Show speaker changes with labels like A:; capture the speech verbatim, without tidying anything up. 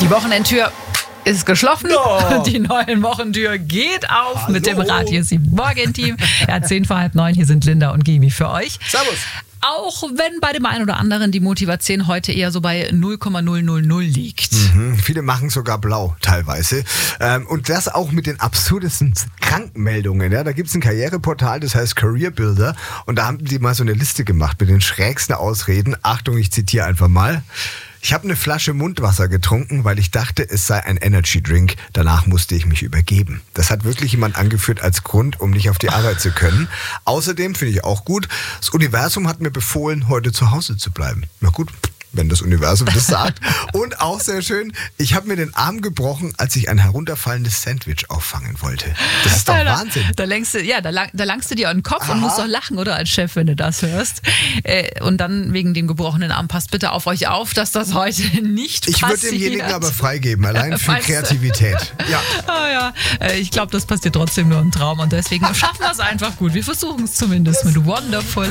A: Die Wochenendtür ist geschlossen.
B: No.
A: Die neue Wochentür geht auf.
B: Hallo.
A: Mit dem Radio sieben Morgen-Team. Ja, zehn vor halb neun. Hier sind Linda und Gibi für euch.
B: Servus.
A: Auch wenn bei dem einen oder anderen die Motivation heute eher so bei null Komma null null null liegt.
B: Mhm, viele machen sogar blau teilweise. Ähm, und das auch mit den absurdesten Krankenmeldungen. Ja? Da gibt es ein Karriereportal, das heißt Career Builder. Und da haben die mal so eine Liste gemacht mit den schrägsten Ausreden. Achtung, ich zitiere einfach mal. Ich habe eine Flasche Mundwasser getrunken, weil ich dachte, es sei ein Energy Drink. Danach musste ich mich übergeben. Das hat wirklich jemand angeführt als Grund, um nicht auf die Arbeit zu können. Außerdem finde ich auch gut, das Universum hat mir befohlen, heute zu Hause zu bleiben. Na gut, wenn das Universum das sagt. Und auch sehr schön, ich habe mir den Arm gebrochen, als ich ein herunterfallendes Sandwich auffangen wollte. Das ist doch
A: Ja, da,
B: Wahnsinn.
A: Da, längst du, ja, da, lang, da langst du dir an den Kopf
B: Aha.
A: und musst doch lachen, oder, als Chef, wenn du das hörst. Äh, und dann wegen dem gebrochenen Arm, passt bitte auf euch auf, dass das heute nicht
B: Ich würde
A: passiert.
B: demjenigen aber freigeben, allein für
A: Meinst du?
B: Kreativität. Ja.
A: Ah, ja. Äh, ich glaube, das passiert trotzdem nur im Traum und deswegen schaffen wir es einfach gut. Wir versuchen es zumindest mit Wonderful.